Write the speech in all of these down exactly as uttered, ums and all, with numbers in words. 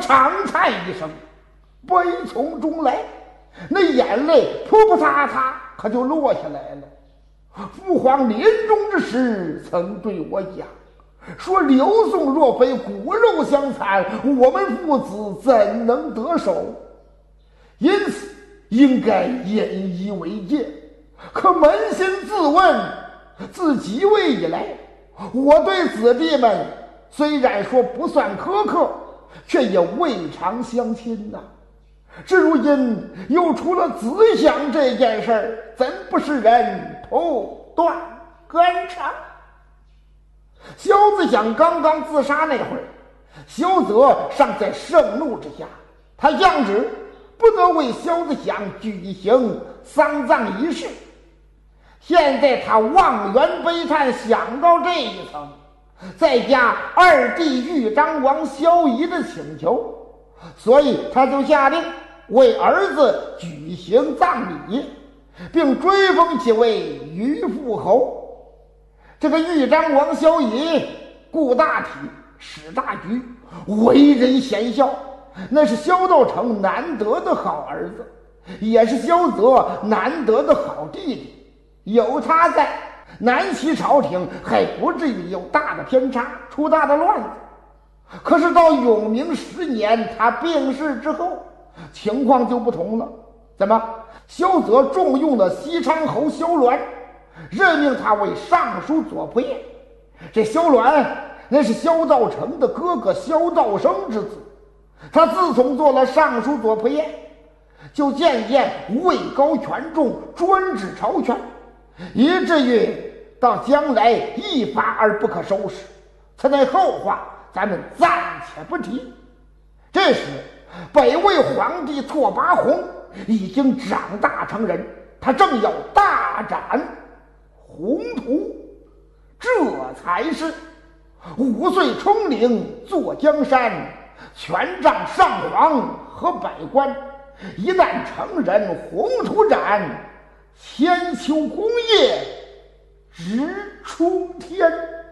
长叹一声，悲从中来，那眼泪扑扑嚓嚓可就落下来了。父皇临终之时曾对我讲，说刘宋若非骨肉相残，我们父子怎能得手？因此应该引以为戒。可扪心自问，自即位以来，我对子弟们虽然说不算苛刻，却也未尝相亲呐、啊。至如今又出了子享这件事儿，怎不是人头断肝肠？萧子享刚刚自杀那会儿，萧泽尚在盛怒之下，他降旨不得为萧子享举行丧葬仪式。现在他望园悲叹，想到这一层，再加二弟豫章王萧仪的请求，所以他就下令为儿子举行葬礼，并追封其为虞父侯。这个豫章王萧仪顾大体，史大局，为人贤孝，那是萧道成难得的好儿子，也是萧泽难得的好弟弟。有他在，南齐朝廷还不至于有大的偏差，出大的乱子。可是到永明十年他病逝之后，情况就不同了。怎么？萧泽重用了西昌侯萧鸾，任命他为尚书左仆射。这萧鸾那是萧道成的哥哥萧道生之子，他自从做了尚书左仆射，就渐渐位高权重，专制朝权，以至于到将来一发而不可收拾。此乃后话，咱们暂且不提。这时北魏皇帝拓跋宏已经长大成人，他正要大展宏图，这才是五岁冲领坐江山，权杖上皇和百官，一旦成人，宏图展，千秋功业直冲天。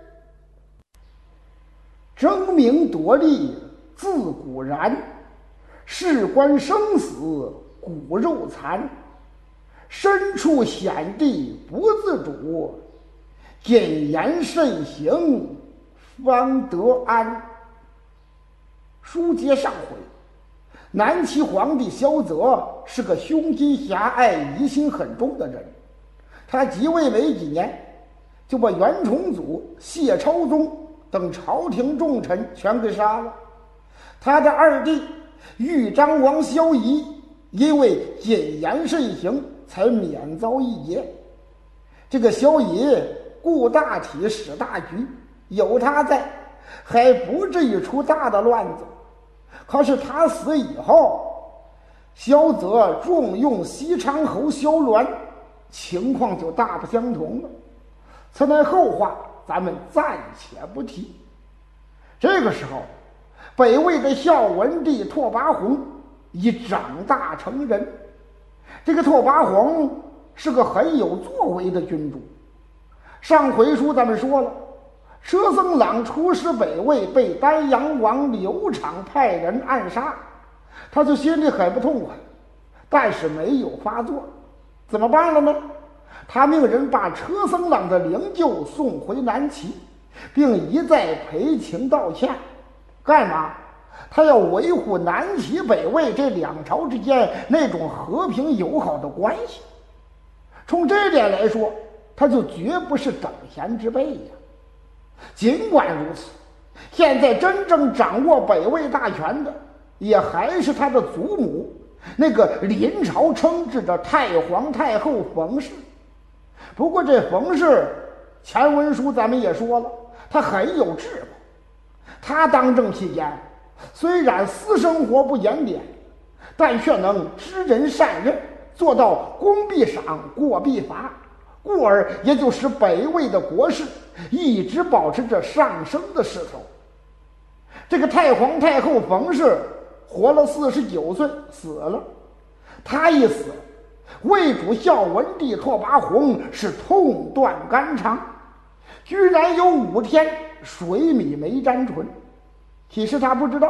争名夺利自古然，事关生死骨肉残。身处险地不自主，谨言慎行方得安。书接上回，南齐皇帝萧泽是个胸襟狭隘、疑心很重的人。他即位没几年，就把袁崇祖、谢超宗等朝廷重臣全给杀了。他的二弟豫章王萧仪因为谨言慎行，才免遭一劫。这个萧仪顾大体，使大局，有他在，还不至于出大的乱子。可是他死以后，萧泽重用西昌侯萧鸾，情况就大不相同了。此乃后话，咱们暂且不提。这个时候，北魏的孝文帝拓跋宏已长大成人。这个拓跋宏是个很有作为的君主。上回书咱们说了，车僧朗出使北魏，被丹阳王刘昶派人暗杀，他就心里很不痛快，但是没有发作。怎么办了呢？他命人把车僧朗的灵柩送回南齐，并一再赔情道歉。干嘛？他要维护南齐北魏这两朝之间那种和平友好的关系。从这点来说，他就绝不是等闲之辈呀。尽管如此，现在真正掌握北魏大权的，也还是他的祖母，那个临朝称制的太皇太后冯氏。不过这冯氏，前文书咱们也说了，她很有智谋。她当政期间，虽然私生活不检点，但却能知人善任，做到功必赏，过必罚，故而也就使北魏的国势一直保持着上升的势头。这个太皇太后冯氏活了四十九岁，死了。她一死，魏主孝文帝拓跋宏是痛断肝肠，居然有五天水米没沾唇。其实他不知道，